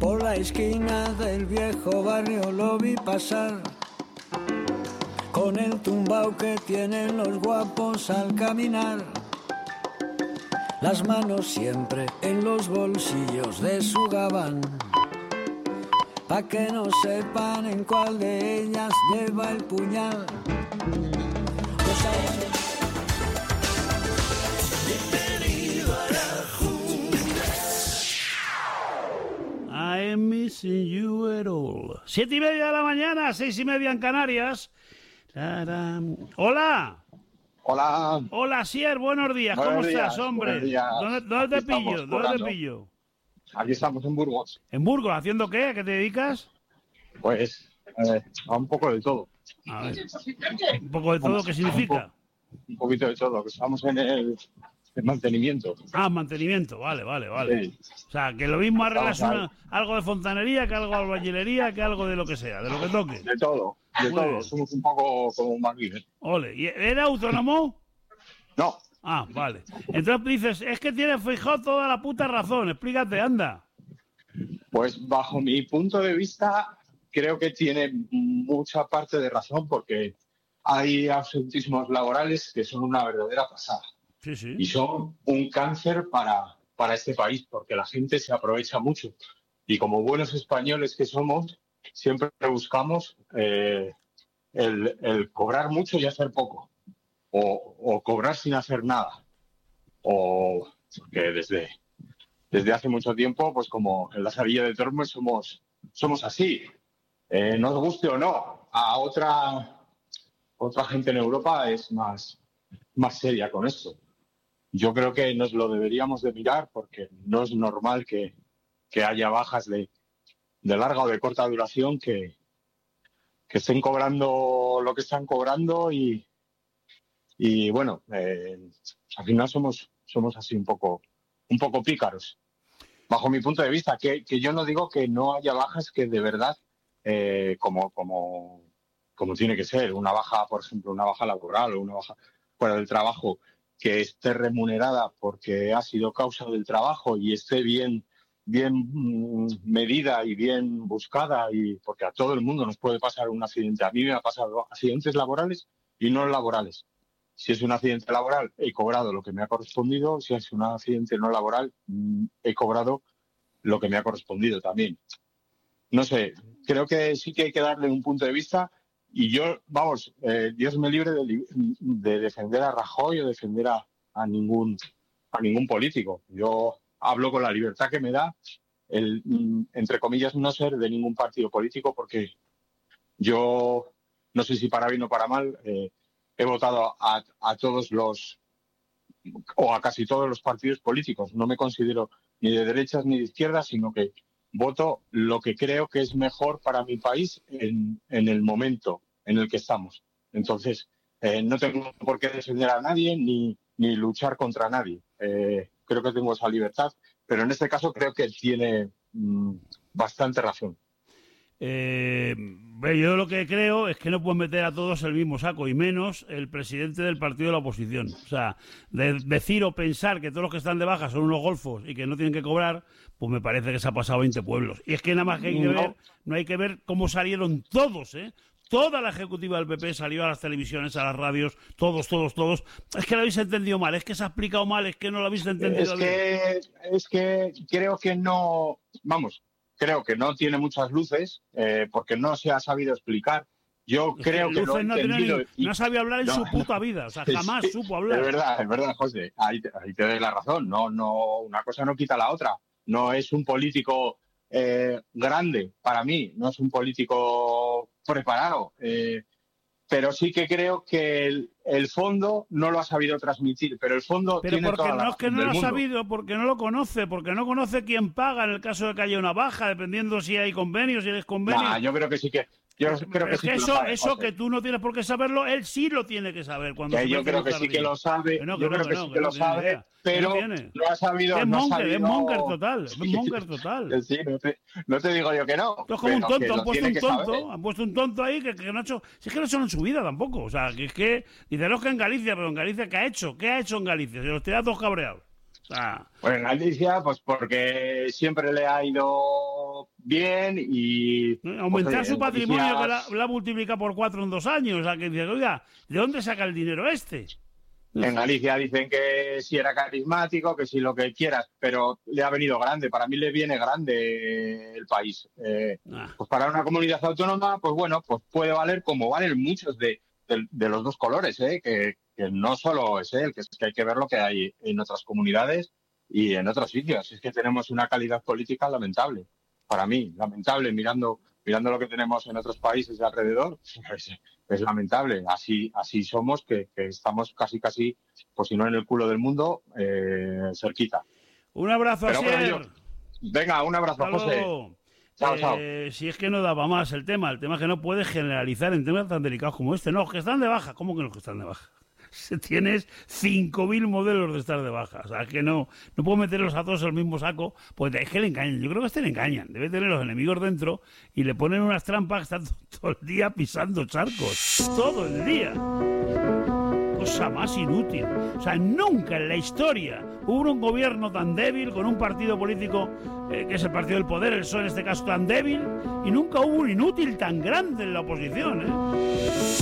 Por la esquina del viejo barrio lo vi pasar, con el tumbao que tienen los guapos al caminar. Las manos siempre en los bolsillos de su gabán, pa' que no sepan en cuál de ellas lleva el puñal. Bienvenido a la jungla. I'm missing you at all. 7:30 de la mañana, 6:30 en Canarias. ¡Taram! ¡Hola! Hola. Hola, Sier, buenos días. ¿Cómo estás, hombre? ¿Dónde te pillo? ¿Dónde te pillo? Aquí estamos en Burgos. ¿En Burgos? ¿Haciendo qué? ¿A qué te dedicas? Pues a un poco de todo. A ver, ¿un poco de todo qué significa? Un poquito de todo. Estamos en el mantenimiento. Ah, mantenimiento. Vale. Sí. O sea, que lo mismo arreglas algo de fontanería, que algo de albañilería, que algo de lo que sea, de lo que toque. De todo. Muy bien. Somos un poco como un MacGyver. Ole. ¿Y era autónomo? No. Ah, vale. Entonces dices, es que tiene Feijóo toda la puta razón. Explícate, anda. Pues bajo mi punto de vista, creo que tiene mucha parte de razón porque hay absentismos laborales que son una verdadera pasada. Sí. Y son un cáncer para este país, porque la gente se aprovecha mucho. Y como buenos españoles que somos, siempre buscamos el cobrar mucho y hacer poco. O cobrar sin hacer nada. O que desde hace mucho tiempo, pues como en la Sarilla de Tormes somos así. Nos guste o no. A otra gente en Europa es más seria con esto. Yo creo que nos lo deberíamos de mirar porque no es normal que haya bajas de larga o de corta duración que estén cobrando lo que están cobrando y bueno, al final somos así un poco pícaros. Bajo mi punto de vista, que yo no digo que no haya bajas que de verdad, como tiene que ser, una baja, por ejemplo, una baja laboral o una baja fuera del trabajo, que esté remunerada porque ha sido causa del trabajo y esté bien medida y bien buscada, y porque a todo el mundo nos puede pasar un accidente. A mí me ha pasado accidentes laborales y no laborales. Si es un accidente laboral, he cobrado lo que me ha correspondido. Si es un accidente no laboral, he cobrado lo que me ha correspondido también. No sé, creo que sí que hay que darle un punto de vista. Y yo, Dios me libre de defender a Rajoy o defender a ningún político. Yo hablo con la libertad que me da entre comillas, no ser de ningún partido político, porque yo, no sé si para bien o para mal, he votado a todos o a casi todos los partidos políticos. No me considero ni de derechas ni de izquierdas, sino que voto lo que creo que es mejor para mi país en el momento en el que estamos. Entonces, no tengo por qué defender a nadie ni luchar contra nadie. Creo que tengo esa libertad, pero en este caso creo que tiene bastante razón. Yo lo que creo es que no pueden meter a todos el mismo saco, y menos el presidente del partido de la oposición. O sea, decir o pensar que todos los que están de baja son unos golfos y que no tienen que cobrar, pues me parece que se ha pasado 20 pueblos. Y es que nada más que hay que ver, no hay que ver cómo salieron todos, Toda la ejecutiva del PP salió a las televisiones, a las radios, todos. Es que lo habéis entendido mal, es que se ha explicado mal, es que no lo habéis entendido bien. Es que creo que no, creo que no tiene muchas luces, porque no se ha sabido explicar. Yo creo que lo he entendido. No ha sabido hablar en su puta vida, o sea, jamás supo hablar. Es verdad, José, ahí te doy la razón. No, una cosa no quita la otra. No es un político grande para mí, no es un político preparado, pero sí que creo que el fondo no lo ha sabido transmitir, pero el fondo tiene toda la razón del mundo. Pero porque no lo ha sabido, porque no lo conoce, porque no conoce quién paga en el caso de que haya una baja, dependiendo si hay convenios, si hay desconvenios. Yo creo que sí que... Eso que tú no tienes por qué saberlo, él sí lo tiene que saber. Yo creo que sí que lo sabe, pero no ha sabido... Es Monker total. Sí, no te digo yo que no. Esto es como un tonto, han puesto un tonto ahí que no ha hecho... Si es que no ha hecho en su vida tampoco, o sea, que es que... Dice, no, es que en Galicia, pero en Galicia, ¿qué ha hecho? ¿Qué ha hecho en Galicia? Se los tira todos cabreados. Pues en Galicia, pues porque siempre le ha ido vivido bien y... Aumentar pues, su patrimonio, que noticias... la multiplica por 4 en 2 años. O sea, que dice, oiga, ¿de dónde saca el dinero este? En Galicia dicen que si era carismático, que si lo que quieras, pero le ha venido grande. Para mí le viene grande el país. Pues para una comunidad autónoma, pues bueno, pues puede valer como valen muchos de los dos colores, que no solo es él, que es que hay que ver lo que hay en otras comunidades y en otros sitios. Es que tenemos una calidad política lamentable. Para mí, lamentable, mirando lo que tenemos en otros países de alrededor, es lamentable. Así somos, que estamos casi, pues si no en el culo del mundo, cerquita. Un abrazo, Asier. Venga, un abrazo, José. Chao. Si es que no daba más el tema es que no puedes generalizar en temas tan delicados como este. No, que están de baja. ¿Cómo que no que están de baja? Tienes 5.000 modelos de estar de baja. O sea, que no puedo meterlos a todos en el mismo saco, pues es que le engañan. Yo creo que le engañan. Debe tener los enemigos dentro y le ponen unas trampas que están todo el día pisando charcos. Todo el día. Cosa más inútil. O sea, nunca en la historia hubo un gobierno tan débil con un partido político que es el partido del poder, el PSOE en este caso, tan débil, y nunca hubo un inútil tan grande en la oposición,